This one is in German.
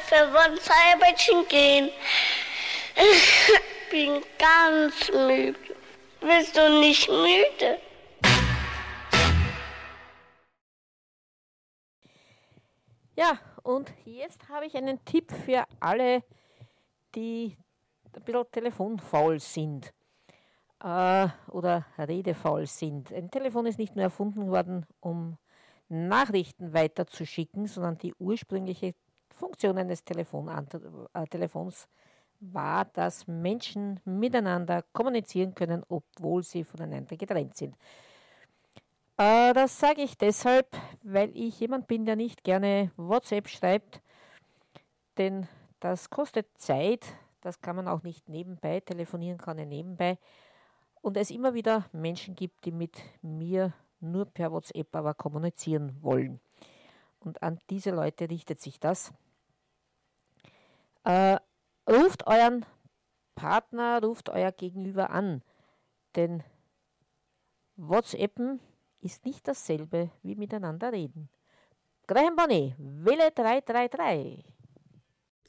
wir wollen Zeiberchen gehen. Ich bin ganz müde. Bist du nicht müde? Ja, und jetzt habe ich einen Tipp für alle, die ein bisschen telefonfaul sind oder redefaul sind. Ein Telefon ist nicht nur erfunden worden, um Nachrichten weiterzuschicken, sondern die ursprüngliche Funktion eines Telefons war, dass Menschen miteinander kommunizieren können, obwohl sie voneinander getrennt sind. Das sage ich deshalb, weil ich jemand bin, der nicht gerne WhatsApp schreibt, denn das kostet Zeit, das kann man auch nicht nebenbei, telefonieren kann er nebenbei. Und es immer wieder Menschen gibt, die mit mir nur per WhatsApp aber kommunizieren wollen. Und an diese Leute richtet sich das. Ruft euren Partner, ruft euer Gegenüber an, denn WhatsAppen ist nicht dasselbe wie miteinander reden. Graham Bonnet, wähle 333.